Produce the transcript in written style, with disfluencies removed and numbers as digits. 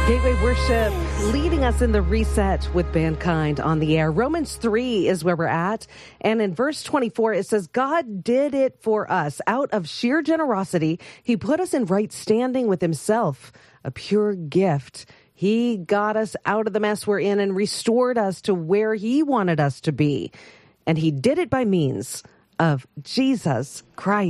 Gateway Worship leading us in the reset with Mankind on the air. Romans 3 is where we're at. And in verse 24, it says, God did it for us. Out of sheer generosity, he put us in right standing with himself, a pure gift. He got us out of the mess we're in and restored us to where he wanted us to be. And he did it by means of Jesus Christ.